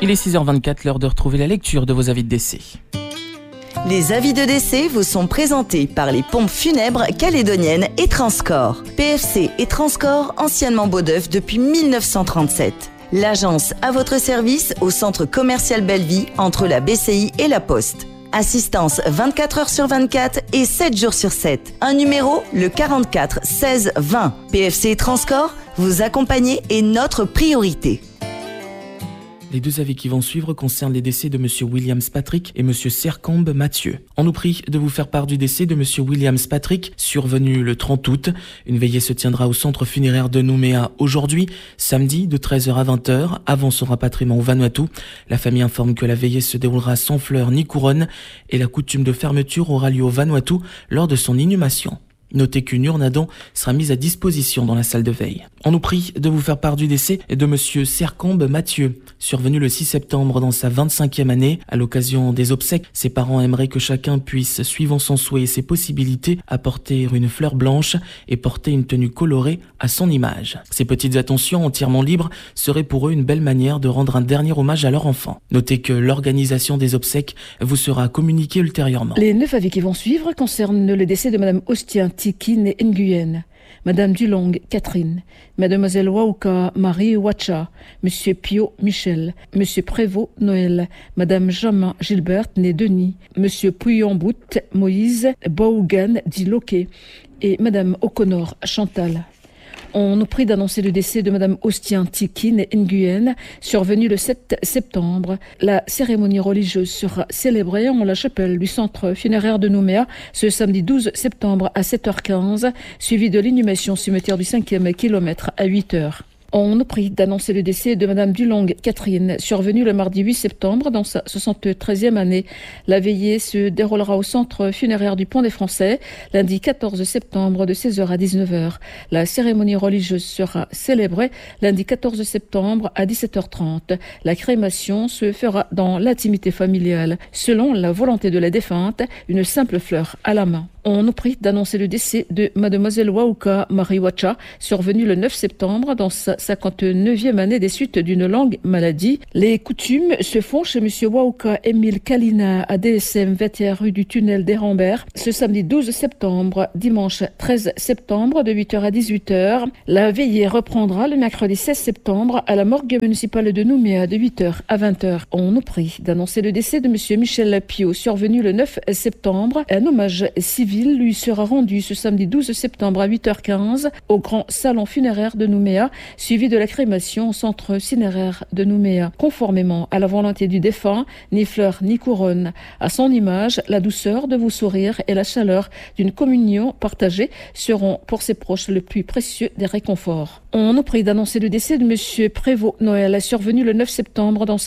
Il est 6h24, l'heure de retrouver la lecture de vos avis de décès. Les avis de décès vous sont présentés par les pompes funèbres calédoniennes et Transcorps. PFC et Transcorps, anciennement Beaudeuf depuis 1937. L'agence à votre service au centre commercial Belleville entre la BCI et la Poste. Assistance 24 heures sur 24 et 7 jours sur 7. Un numéro, le 44 16 20. PFC et Transcorps, vous accompagner est notre priorité. Les deux avis qui vont suivre concernent les décès de M. Williams Patrick et M. Sercombe Mathieu. On nous prie de vous faire part du décès de M. Williams Patrick, survenu le 30 août. Une veillée se tiendra au centre funéraire de Nouméa aujourd'hui, samedi, de 13h à 20h, avant son rapatriement au Vanuatu. La famille informe que la veillée se déroulera sans fleurs ni couronne et la coutume de fermeture aura lieu au Vanuatu lors de son inhumation. Notez qu'une urne à dons sera mise à disposition dans la salle de veille. On nous prie de vous faire part du décès de Monsieur Sercombe Mathieu, survenu le 6 septembre dans sa 25e année. À l'occasion des obsèques, ses parents aimeraient que chacun puisse, suivant son souhait et ses possibilités, apporter une fleur blanche et porter une tenue colorée à son image. Ces petites attentions entièrement libres seraient pour eux une belle manière de rendre un dernier hommage à leur enfant. Notez que l'organisation des obsèques vous sera communiquée ultérieurement. Les 9 avis qui vont suivre concernent le décès de Madame Ostien Tiki et Nguyen, Madame Dulong Catherine, Mademoiselle Wauka Marie Wacha, Monsieur Pio Michel, Monsieur Prévost Noël, Madame Jamin Gilbert née Denis, Monsieur Pouillon-Bout Moïse Baugan dit Loquet et Madame O'Connor Chantal. On nous prie d'annoncer le décès de Madame Ostien Tikin Nguyen, survenue le 7 septembre. La cérémonie religieuse sera célébrée en la chapelle du centre funéraire de Nouméa ce samedi 12 septembre à 7h15, suivi de l'inhumation cimetière du 5e kilomètre à 8h. On nous prie d'annoncer le décès de Madame Dulong Catherine, survenue le mardi 8 septembre dans sa 73e année. La veillée se déroulera au centre funéraire du Pont des Français, lundi 14 septembre de 16h à 19h. La cérémonie religieuse sera célébrée lundi 14 septembre à 17h30. La crémation se fera dans l'intimité familiale, selon la volonté de la défunte, une simple fleur à la main. On nous prie d'annoncer le décès de Mademoiselle Wauka Marie Wacha, survenue le 9 septembre dans sa 59e année des suites d'une longue maladie. Les coutumes se font chez Monsieur Wauka Émile Kalina à DSM 21 rue du Tunnel des Rambert ce samedi 12 septembre, dimanche 13 septembre de 8h à 18h. La veillée reprendra le mercredi 16 septembre à la morgue municipale de Nouméa de 8h à 20h. On nous prie d'annoncer le décès de Monsieur Michel Pio, survenu le 9 septembre. Un hommage civil lui sera rendu ce samedi 12 septembre à 8h15 au grand salon funéraire de Nouméa, suivi de la crémation au centre cinéraire de Nouméa. Conformément à la volonté du défunt, ni fleurs ni couronne. À son image, la douceur de vos sourires et la chaleur d'une communion partagée seront pour ses proches le plus précieux des réconforts. On nous prie d'annoncer le décès de Monsieur Prévost Noël, survenu le 9 septembre dans sa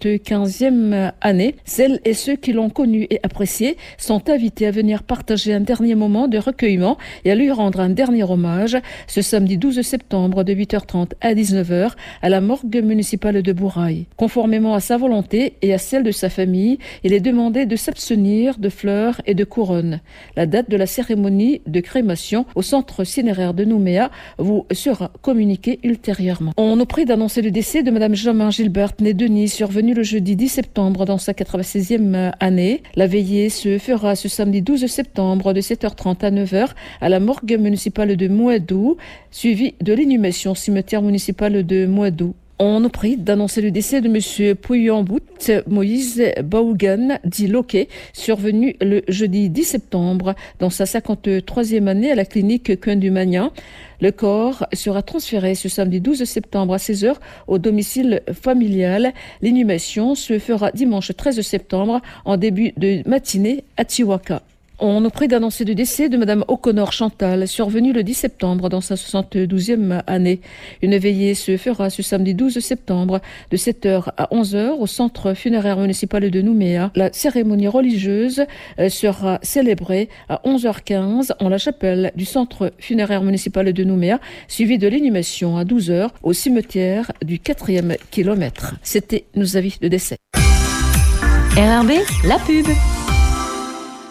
75e année. Celles et ceux qui l'ont connu et apprécié sont invités à venir partager un dernier moment de recueillement et à lui rendre un dernier hommage ce samedi 12 septembre de 8h30 à 19h à la morgue municipale de Bourail. Conformément à sa volonté et à celle de sa famille, il est demandé de s'abstenir de fleurs et de couronnes. La date de la cérémonie de crémation au centre cinéraire de Nouméa vous sera communiquée ultérieurement. On nous prie d'annoncer le décès de Madame Jamin Gilbert née Denis, survenue le jeudi 10 septembre dans sa 96e année. La veillée se fera ce samedi 12 septembre de 7h30 à 9h à la morgue municipale de Mouadou, suivi de l'inhumation cimetière municipal de Mouadou. On nous prie d'annoncer le décès de Monsieur Pouillon-Bout Moïse Baugan dit Loquet, survenu le jeudi 10 septembre dans sa 53e année à la clinique Coin-du-Magnan. Le corps sera transféré ce samedi 12 septembre à 16h au domicile familial. L'inhumation se fera dimanche 13 septembre en début de matinée à Chiwaka. On nous prie d'annoncer le décès de Madame O'Connor Chantal, survenue le 10 septembre dans sa 72e année. Une veillée se fera ce samedi 12 septembre de 7h à 11h au centre funéraire municipal de Nouméa. La cérémonie religieuse sera célébrée à 11h15 en la chapelle du centre funéraire municipal de Nouméa, suivie de l'inhumation à 12h au cimetière du 4e kilomètre. C'était nos avis de décès. RRB, la pub.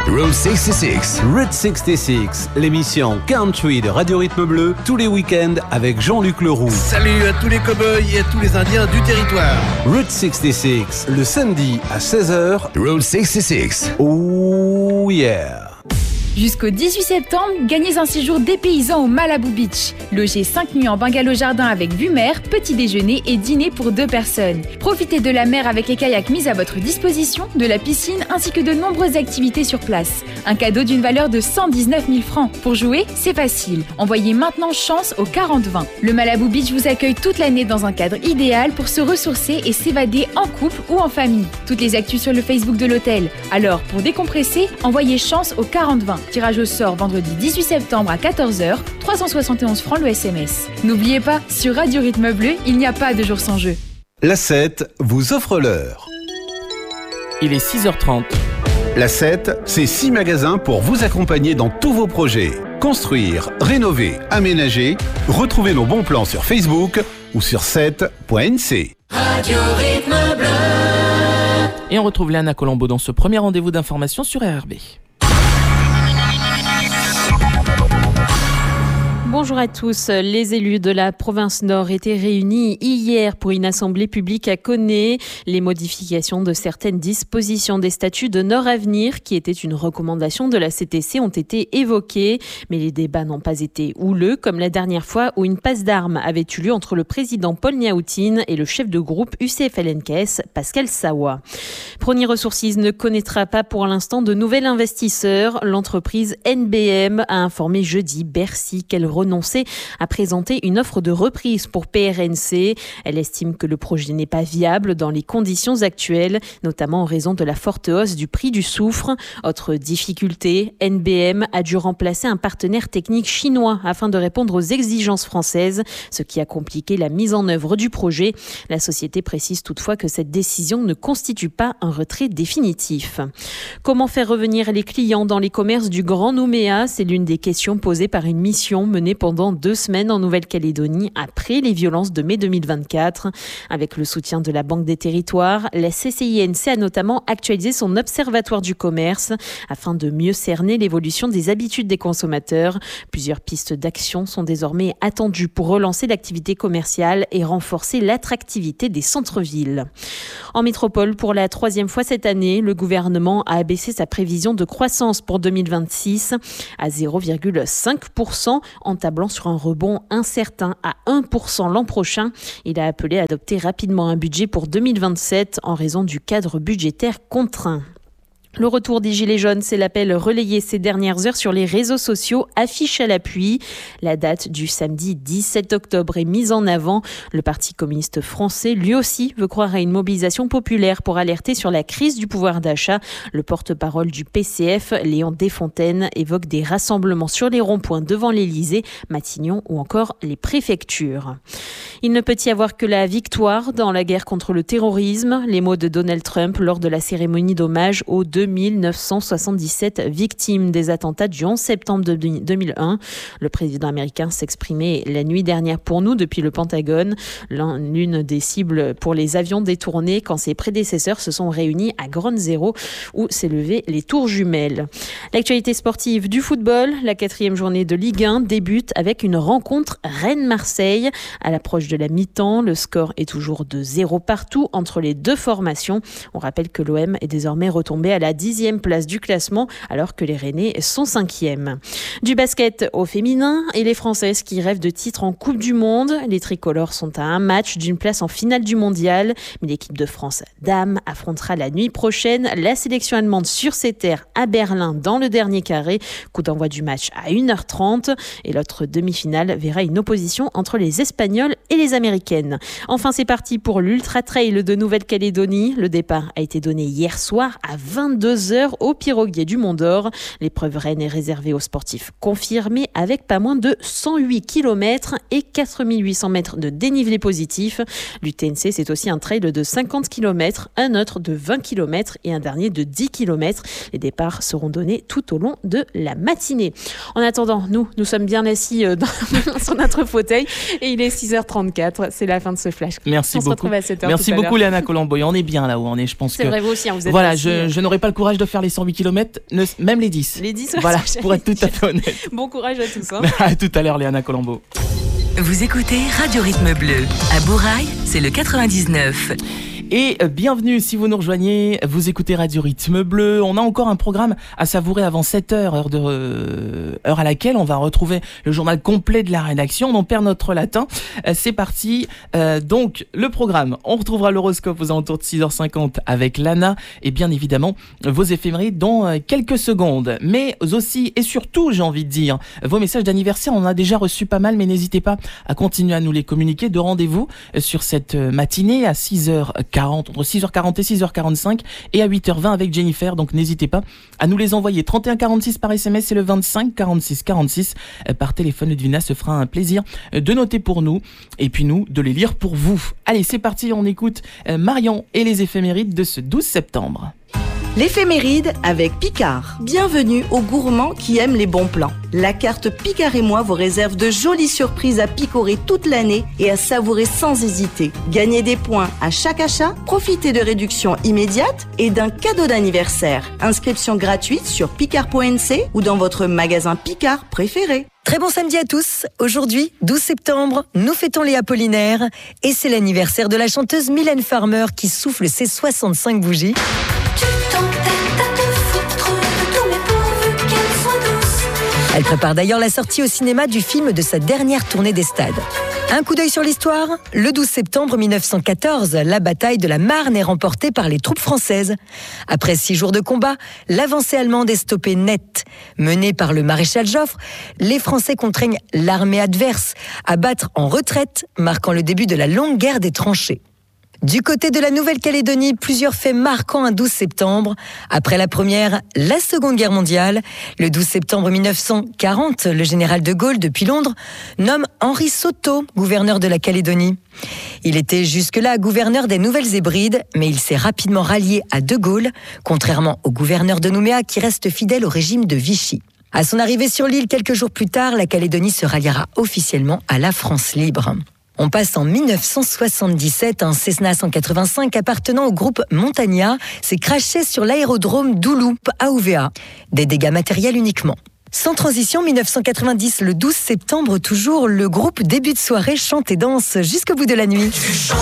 Route 66. Route 66, l'émission country de Radio Rythme Bleu, tous les week-ends avec Jean-Luc Leroux. Salut à tous les cow-boys et à tous les Indiens du territoire. Route 66, le samedi à 16h. Route 66. Oh yeah. Jusqu'au 18 septembre, gagnez un séjour dépaysant au Malibu Beach. Logez 5 nuits en bungalow jardin avec vue mer, petit déjeuner et dîner pour 2 personnes. Profitez de la mer avec les kayaks mis à votre disposition, de la piscine ainsi que de nombreuses activités sur place. Un cadeau d'une valeur de 119 000 francs. Pour jouer, c'est facile. Envoyez maintenant chance au 40-20. Le Malibu Beach vous accueille toute l'année dans un cadre idéal pour se ressourcer et s'évader en couple ou en famille. Toutes les actus sur le Facebook de l'hôtel. Alors, pour décompresser, envoyez chance au 40-20. Tirage au sort vendredi 18 septembre à 14h, 371 francs le SMS. N'oubliez pas, sur Radio Rythme Bleu, il n'y a pas de jour sans jeu. La 7 vous offre l'heure. Il est 6h30. La 7, c'est 6 magasins pour vous accompagner dans tous vos projets. Construire, rénover, aménager. Retrouvez nos bons plans sur Facebook ou sur 7.nc. Radio Rythme Bleu. Et on retrouve Léana Colombo dans ce premier rendez-vous d'information sur RRB. Bonjour à tous. Les élus de la province Nord étaient réunis hier pour une assemblée publique à Koné. Les modifications de certaines dispositions des statuts de Nord Avenir, qui étaient une recommandation de la CTC, ont été évoquées. Mais les débats n'ont pas été houleux, comme la dernière fois où une passe d'armes avait eu lieu entre le président Paul Niaoutine et le chef de groupe UCFLNKS, Pascal Sawa. Prony Resources ne connaîtra pas pour l'instant de nouvel investisseur. L'entreprise NBM a informé jeudi Bercy qu'elle renonçait à présenter une offre de reprise pour PRNC. Elle estime que le projet n'est pas viable dans les conditions actuelles, notamment en raison de la forte hausse du prix du soufre. Autre difficulté, NBM a dû remplacer un partenaire technique chinois afin de répondre aux exigences françaises, ce qui a compliqué la mise en œuvre du projet. La société précise toutefois que cette décision ne constitue pas un retrait définitif. Comment faire revenir les clients dans les commerces du Grand Nouméa ? C'est l'une des questions posées par une mission menée pendant 2 semaines en Nouvelle-Calédonie après les violences de mai 2024. Avec le soutien de la Banque des Territoires, la CCINC a notamment actualisé son observatoire du commerce afin de mieux cerner l'évolution des habitudes des consommateurs. Plusieurs pistes d'action sont désormais attendues pour relancer l'activité commerciale et renforcer l'attractivité des centres-villes. En métropole, pour la 3e fois cette année, le gouvernement a abaissé sa prévision de croissance pour 2026 à 0,5%, en tablant sur un rebond incertain à 1% l'an prochain. Il a appelé à adopter rapidement un budget pour 2027 en raison du cadre budgétaire contraint. Le retour des Gilets jaunes, c'est l'appel relayé ces dernières heures sur les réseaux sociaux, affiche à l'appui. La date du samedi 17 octobre est mise en avant. Le Parti communiste français, lui aussi, veut croire à une mobilisation populaire pour alerter sur la crise du pouvoir d'achat. Le porte-parole du PCF, Léon Desfontaines, évoque des rassemblements sur les ronds-points devant l'Élysée, Matignon ou encore les préfectures. Il ne peut y avoir que la victoire dans la guerre contre le terrorisme. Les mots de Donald Trump lors de la cérémonie d'hommage aux 2977 victimes des attentats du 11 septembre 2001. Le président américain s'exprimait la nuit dernière pour nous depuis le Pentagone, l'une des cibles pour les avions détournés quand ses prédécesseurs se sont réunis à Ground Zero où s'élevaient les tours jumelles. L'actualité sportive du football, la 4e journée de Ligue 1 débute avec une rencontre Rennes-Marseille. À l'approche de la mi-temps, le score est toujours de 0 partout entre les deux formations. On rappelle que l'OM est désormais retombé à la 10e place du classement alors que les Rennais sont 5e. Du basket au féminin et les Françaises qui rêvent de titres en Coupe du Monde. Les tricolores sont à un match d'une place en finale du mondial. Mais l'équipe de France dames affrontera la nuit prochaine la sélection allemande sur ses terres à Berlin dans le dernier carré. Coup d'envoi du match à 1h30 et l'autre demi-finale verra une opposition entre les Espagnols et les Américaines. Enfin, c'est parti pour l'Ultra Trail de Nouvelle-Calédonie. Le départ a été donné hier soir à 22h au Piroguier du Mont d'Or. L'épreuve reine est réservée aux sportifs confirmés avec pas moins de 108 km et 4800 mètres de dénivelé positif. L'UTNC, c'est aussi un trail de 50 km, un autre de 20 km et un dernier de 10 km. Les départs seront donnés tout au long de la matinée. En attendant, nous sommes bien assis sur notre fauteuil et il est 6h34. C'est la fin de ce flash. Merci beaucoup. Se retrouve à 7h. Merci beaucoup, Léana Colombo. On est bien là où on est, je pense. C'est vrai, vous aussi, vous êtes voilà, assis, je n'aurai pas le courage de faire les 108 km, même les 10. Les 10, voilà, pour être tout à fait honnête. Bon courage à tous. Hein. À tout à l'heure, Léana Colombo. Vous écoutez Radio Rythme Bleu. À Bourail, c'est le 99. Et bienvenue si vous nous rejoignez, vous écoutez Radio Rythme Bleu. On a encore un programme à savourer avant 7h, heure à laquelle on va retrouver le journal complet de la rédaction. On perd notre latin. C'est parti. Donc, le programme, on retrouvera l'horoscope aux alentours de 6h50 avec Lana et bien évidemment vos éphémérides dans quelques secondes. Mais aussi et surtout, j'ai envie de dire, vos messages d'anniversaire, on en a déjà reçu pas mal, mais n'hésitez pas à continuer à nous les communiquer. De rendez-vous sur cette matinée à 6h40. Entre 6h40 et 6h45 et à 8h20 avec Jennifer, donc n'hésitez pas à nous les envoyer 3146 par SMS et le 25 46 46 par téléphone. Ludwina se fera un plaisir de noter pour nous et puis nous de les lire pour vous. Allez, c'est parti, on écoute Marion et les éphémérides de ce 12 septembre. L'éphéméride avec Picard. Bienvenue aux gourmands qui aiment les bons plans. La carte Picard et moi vous réserve de jolies surprises à picorer toute l'année et à savourer sans hésiter. Gagnez des points à chaque achat, profitez de réductions immédiates et d'un cadeau d'anniversaire. Inscription gratuite sur picard.nc ou dans votre magasin Picard préféré. Très bon samedi à tous. Aujourd'hui, 12 septembre, nous fêtons les Apollinaires et c'est l'anniversaire de la chanteuse Mylène Farmer qui souffle ses 65 bougies. Elle prépare d'ailleurs la sortie au cinéma du film de sa dernière tournée des stades. Un coup d'œil sur l'histoire. Le 12 septembre 1914, la bataille de la Marne est remportée par les troupes françaises. Après 6 jours de combat, l'avancée allemande est stoppée net. Menée par le maréchal Joffre, les Français contraignent l'armée adverse à battre en retraite, marquant le début de la longue guerre des tranchées. Du côté de la Nouvelle-Calédonie, plusieurs faits marquants un 12 septembre. Après la première, la Seconde Guerre mondiale, le 12 septembre 1940, le général de Gaulle, depuis Londres, nomme Henri Soto gouverneur de la Calédonie. Il était jusque-là gouverneur des Nouvelles-Hébrides, mais il s'est rapidement rallié à de Gaulle, contrairement au gouverneur de Nouméa qui reste fidèle au régime de Vichy. À son arrivée sur l'île quelques jours plus tard, la Calédonie se ralliera officiellement à la France libre. On passe en 1977, un Cessna 185 appartenant au groupe Montagna s'est crashé sur l'aérodrome d'Ouloup à Ouvéa. Des dégâts matériels uniquement. Sans transition, 1990, le 12 septembre toujours, le groupe Début de soirée chante et danse jusqu'au bout de la nuit. Tu chantes,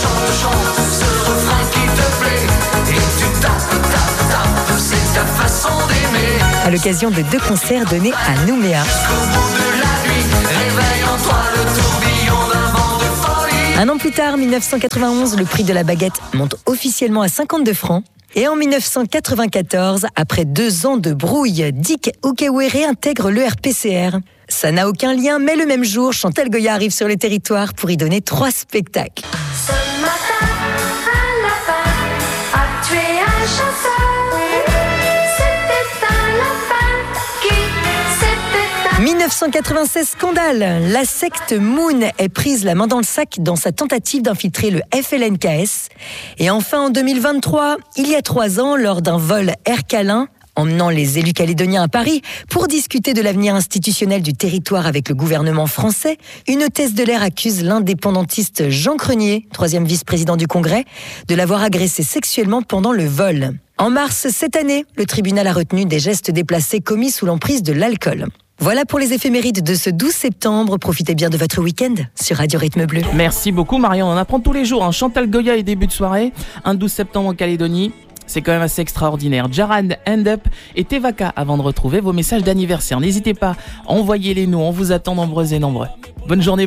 ce refrain qui te plaît, et tu tapes, c'est ta façon d'aimer. À l'occasion de 2 concerts donnés à Nouméa. Jusqu'au bout de la nuit, réveille en toi le tourbillon d'un vent de folie. Un an plus tard, 1991, le prix de la baguette monte officiellement à 52 francs. Et en 1994, après 2 ans de brouille, Dick Ukewere intègre le RPCR. Ça n'a aucun lien, mais le même jour, Chantal Goya arrive sur le territoire pour y donner 3 spectacles. Ce matin, un lapin a tué un chasseur. C'était un lapin qui s'était 1996, scandale. La secte Moon est prise la main dans le sac dans sa tentative d'infiltrer le FLNKS. Et enfin, en 2023, il y a 3 ans, lors d'un vol Air Calin, emmenant les élus calédoniens à Paris pour discuter de l'avenir institutionnel du territoire avec le gouvernement français, une hôtesse de l'air accuse l'indépendantiste Jean Crenier, 3e vice-président du Congrès, de l'avoir agressé sexuellement pendant le vol. En mars cette année, le tribunal a retenu des gestes déplacés commis sous l'emprise de l'alcool. Voilà pour les éphémérides de ce 12 septembre. Profitez bien de votre week-end sur Radio Rythme Bleu. Merci beaucoup Marion, on apprend tous les jours. Chantal Goya et Début de soirée, un 12 septembre en Calédonie. C'est quand même assez extraordinaire. Jaran, End Up et Tevaka avant de retrouver vos messages d'anniversaire. N'hésitez pas, envoyez-les nous, on vous attend nombreux et nombreux. Bonne journée.